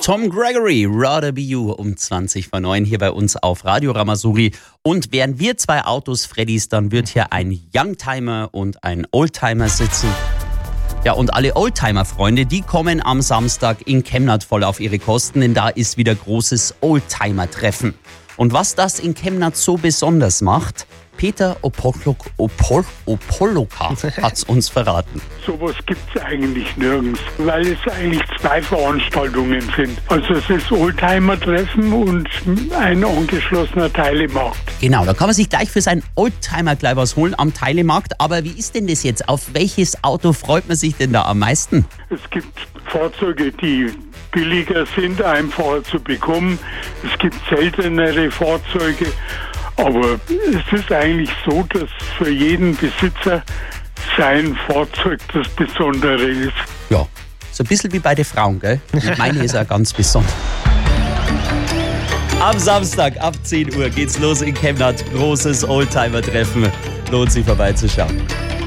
Tom Gregory, Rather Be You, um 20:09 hier bei uns auf Radio Ramasuri. Und während wir zwei Autos Freddys, dann wird hier ein Youngtimer und ein Oldtimer sitzen. Ja, und alle Oldtimer-Freunde, die kommen am Samstag in Kemnath voll auf ihre Kosten, denn da ist wieder großes Oldtimer-Treffen. Und was das in Kemnath so besonders macht, Peter Opoloka hat's uns verraten. Sowas gibt's eigentlich nirgends, weil es eigentlich zwei Veranstaltungen sind. Also es ist Oldtimer-Treffen und ein angeschlossener Teilemarkt. Genau, da kann man sich gleich für seinen Oldtimer gleich was holen am Teilemarkt. Aber wie ist denn das jetzt? Auf welches Auto freut man sich denn da am meisten? Es gibt Fahrzeuge, die billiger sind, einfacher zu bekommen. Es gibt seltenere Fahrzeuge. Aber es ist eigentlich so, dass für jeden Besitzer sein Fahrzeug das Besondere ist. Ja, so ein bisschen wie bei den Frauen, gell? Meine ist ja ganz besonders. Am Samstag ab 10 Uhr geht's los in Kemnath. Großes Oldtimer-Treffen. Lohnt sich vorbeizuschauen.